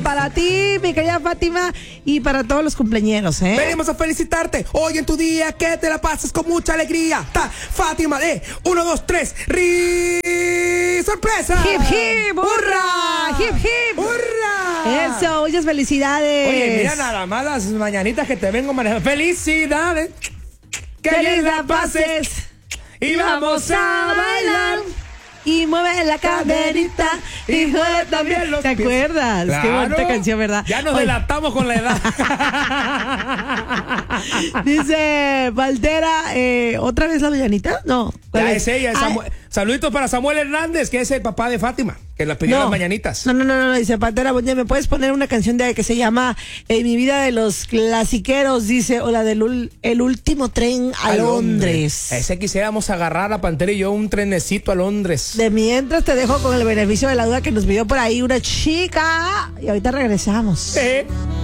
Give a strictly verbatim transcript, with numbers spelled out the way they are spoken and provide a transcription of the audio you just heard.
para ti, mi querida Fátima, y para todos los cumpleañeros, ¿eh? Venimos a felicitarte hoy en tu día, que te la pases con mucha alegría. Ta, Fátima de uno, dos, tres, ri, sorpresa. Hip, hip, hurra, hip, hip. ¡Hurra! Eso, muchas felicidades. Oye, mira nada más las mañanitas que te vengo manejando. ¡Felicidades! ¡Que bien la pases! Y vamos a bailar. Y mueve la caderita y mueve también los pies. ¿Te acuerdas? Claro. Qué bonita canción, ¿verdad? Ya nos Oye, delatamos con la edad. dice Valtera, eh, ¿otra vez la mañanita? No. Ya es? es ella. Ah, Samuel. Saluditos para Samuel Hernández, que es el papá de Fátima, que las pidió no, las mañanitas. No, no, no, no, dice Pantera, ¿me puedes poner una canción de que se llama eh, Mi vida de los clasiqueros? Dice, o la del ul, el último tren a, a Londres. Londres. Ese quisiéramos agarrar a Pantera y yo un trenecito a Londres. De mientras te dejo con el beneficio de la duda que nos pidió por ahí una chica y ahorita regresamos. ¿Eh?